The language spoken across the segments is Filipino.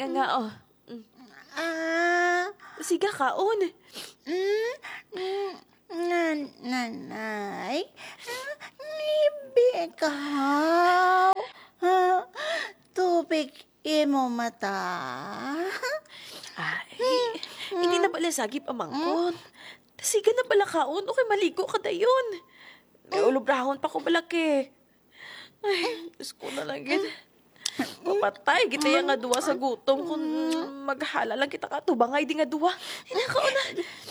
ka nga, oh. Ah, Siga kaon. nanay, ibikaw. Tubig imo mata. Ay, hindi na pala sagip amangkon. Siga na pala kaon, okay maligo ka dayon. May ulubrahon pa ko balaki. Ay, Diyos ko na lang gid. Papatay, kita yung nga duwa sa gutom kung maghala lang kita ka. Tubangay di nga duwa. Hinakaon na.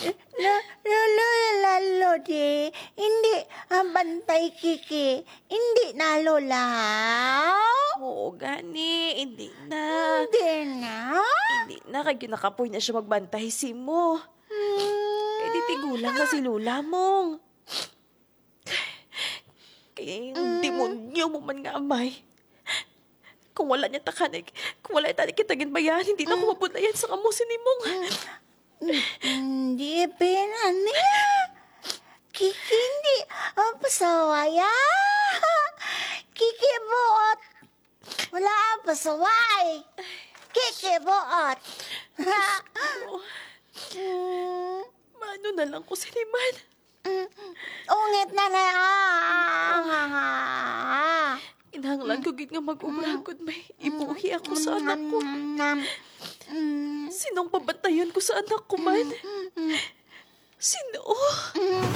Lalo di, hindi bantay kiki, hindi na lolaw. Oo, gani. Hindi na. Hindi na. Hindi na. Kaya ginakapoy na siya magbantay si mo. Kaya di tigulang na si Lula mong. Kaya yung demonyo mo man nga amay. Kung wala niya takanig, kung wala niya kita ginbayan, hindi na ako mabuntayan sa kamusin ni mong. Hindi pinani. Kiki hindi pasawaya. Kiki buot. Wala ang pasaway. Kiki buot. Mano na lang ko siniman. Ungit na na. Inahanglan ko gid nga mag-ubragod may ibuhi ako sa anak ko. Sinong pabantayan ko sa anak ko man? Sino?